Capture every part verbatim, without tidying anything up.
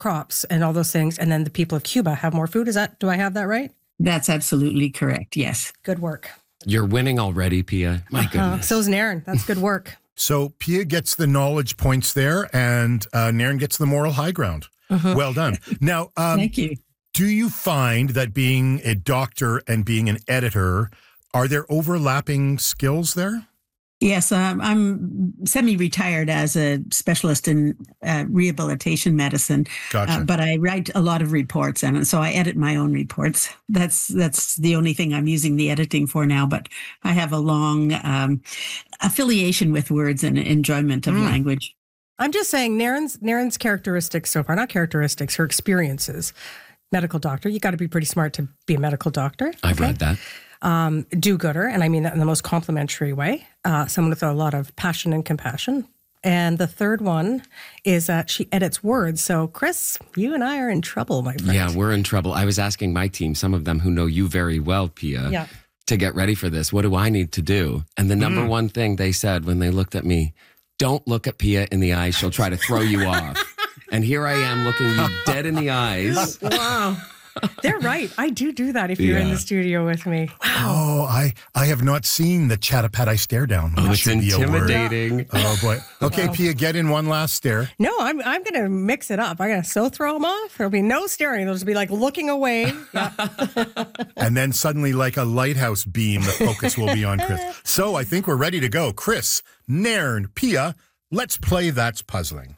crops and all those things. And then the people of Cuba have more food. Is that, do I have that right? That's absolutely correct. Yes. Good work. You're winning already, Pia. My goodness. Uh, so's Naren. That's good work. So Pia gets the knowledge points there, and uh, Naren gets the moral high ground. Mm-hmm. Well done. Now, um, thank you. Do you find that being a doctor and being an editor, are there overlapping skills there? Yes, um, I'm semi-retired as a specialist in uh, rehabilitation medicine, gotcha. uh, but I write a lot of reports, and so I edit my own reports. That's that's the only thing I'm using the editing for now, but I have a long um, affiliation with words and enjoyment of mm. language. I'm just saying Naren's, Naren's characteristics so far, not characteristics, her experiences. Medical doctor, you got to be pretty smart to be a medical doctor. I've okay? read that. Um, do-gooder, and I mean that in the most complimentary way. Uh, someone with a lot of passion and compassion. And the third one is that she edits words. So, Chris, you and I are in trouble, my friend. Yeah, we're in trouble. I was asking my team, some of them who know you very well, Pia, yeah. to get ready for this. What do I need to do? And the number mm. one thing they said when they looked at me, don't look at Pia in the eyes. She'll try to throw you off. And here I am looking you dead in the eyes. Wow. They're right. I do do that if you're yeah. in the studio with me. Wow. Oh, I, I have not seen the Chatapat stare down. Oh, it's intimidating. Oh, boy. Okay, wow. Pia, get in one last stare. No, I'm I'm going to mix it up. I'm going to so throw them off. There'll be no staring. There'll just be like looking away. Yeah. And then suddenly, like a lighthouse beam, the focus will be on Chris. So I think we're ready to go. Chris, Naren, Pia, let's play That's Puzzling.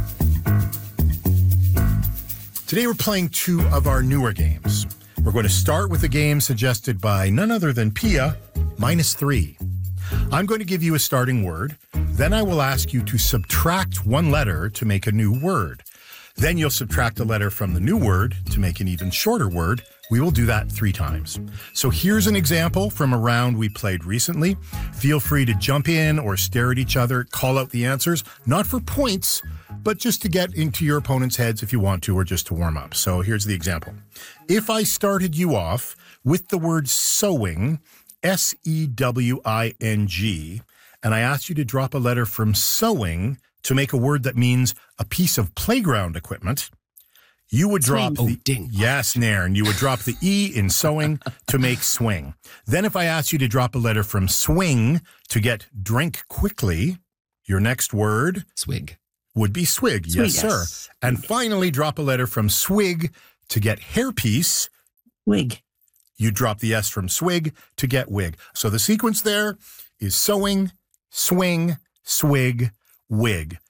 Today we're playing two of our newer games. We're going to start with a game suggested by none other than Pia, minus three. I'm going to give you a starting word. Then I will ask you to subtract one letter to make a new word. Then you'll subtract a letter from the new word to make an even shorter word. We will do that three times. So here's an example from a round we played recently. Feel free to jump in or stare at each other, call out the answers, not for points, but just to get into your opponent's heads if you want to, or just to warm up. So here's the example. If I started you off with the word sewing, S E W I N G, and I asked you to drop a letter from sewing to make a word that means a piece of playground equipment, you would drop swing. the... Oh, ding. Yes, Naren. You would drop the E in sewing to make swing. Then if I asked you to drop a letter from swing to get drink quickly, your next word... Swig. Would be swig. Swig, yes, sir. yes. And finally, drop a letter from swig to get hairpiece. Wig. You drop the S from swig to get wig. So the sequence there is sewing, swing, swig, wig.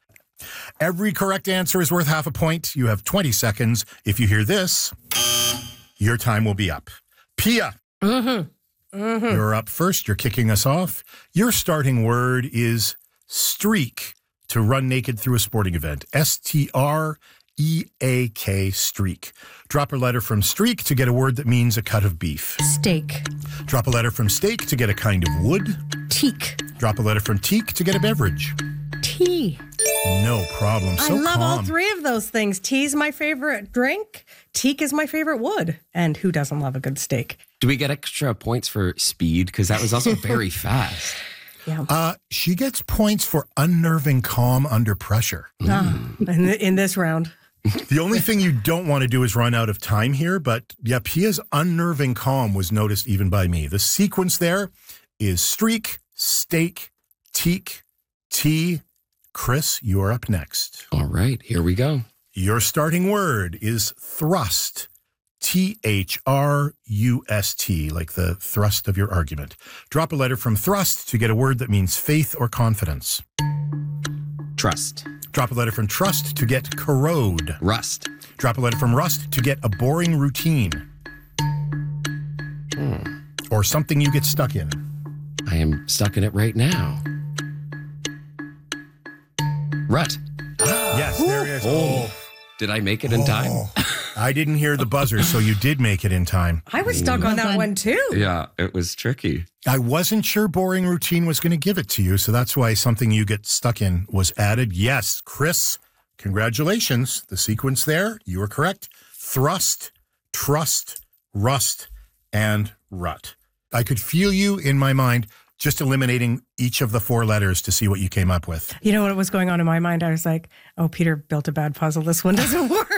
Every correct answer is worth half a point. You have twenty seconds. If you hear this, your time will be up. Pia, mm-hmm. Mm-hmm. You're up first. You're kicking us off. Your starting word is streak, to run naked through a sporting event. S T R E A K, streak. Drop a letter from streak to get a word that means a cut of beef. Steak. Drop a letter from steak to get a kind of wood. Teak. Drop a letter from teak to get a beverage. Tea. No problem. So I love calm. all three of those things. Tea's my favorite drink. Teak is my favorite wood. And who doesn't love a good steak? Do we get extra points for speed? Because that was also very fast. Yeah. Uh, she gets points for unnerving calm under pressure. Mm. Uh, in, the, in this round. The only thing you don't want to do is run out of time here, but yeah, Pia's unnerving calm was noticed even by me. The sequence there is streak, steak, teak, tea. Chris, you're up next. All right, here we go. Your starting word is thrust. T H R U S T, like the thrust of your argument. Drop a letter from thrust to get a word that means faith or confidence. Trust. Drop a letter from trust to get corrode. Rust. Drop a letter from rust to get a boring routine. Hmm. Or something you get stuck in. I am stuck in it right now. Rut. Yes, there it is. Oh. Did I make it in time? Oh. I didn't hear the buzzer, so you did make it in time. I was stuck on that one too. Yeah, it was tricky. I wasn't sure boring routine was going to give it to you, so that's why something you get stuck in was added. Yes, Chris, congratulations. The sequence there, you were correct. Thrust, trust, rust, and rut. I could feel you in my mind just eliminating each of the four letters to see what you came up with. You know what was going on in my mind? I was like, oh, Peter built a bad puzzle. This one doesn't work.